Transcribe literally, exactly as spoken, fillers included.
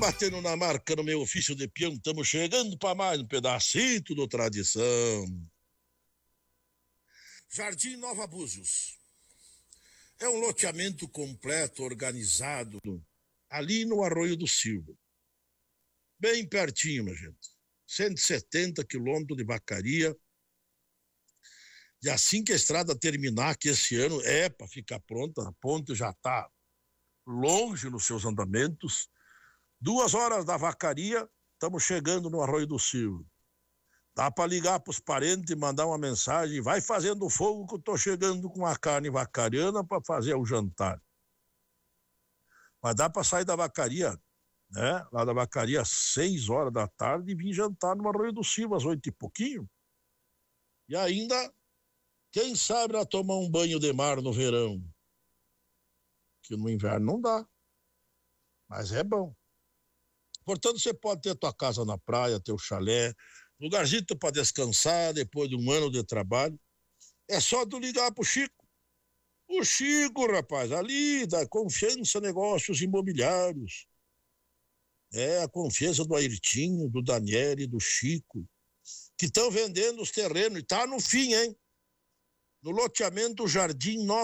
batendo na marca no meu ofício de peão, estamos chegando para mais um pedacito do tradição. Jardim Nova Búzios. É um loteamento completo, organizado, ali no Arroio do Silva. Bem pertinho, minha gente. cento e setenta quilômetros de Vacaria. E assim que a estrada terminar, que esse ano é para ficar pronta, a ponte já está longe nos seus andamentos. Duas horas da Vacaria, estamos chegando no Arroio do Silva. Dá para ligar para os parentes e mandar uma mensagem. Vai fazendo fogo que eu estou chegando com a carne vacariana para fazer o jantar. Mas dá para sair da Vacaria, né? Lá da Vacaria às seis horas da tarde e vir jantar no Arroio do Silva às oito e pouquinho. E ainda, quem sabe lá tomar um banho de mar no verão. Que no inverno não dá. Mas é bom. Portanto, você pode ter tua casa na praia, teu chalé, lugarzinho para descansar depois de um ano de trabalho. É só tu ligar pro Chico. O Chico, rapaz, ali da Confiança Negócios Imobiliários. É a confiança do Airtinho, do Daniel e do Chico, que estão vendendo os terrenos. E tá no fim, hein? No loteamento Jardim Nova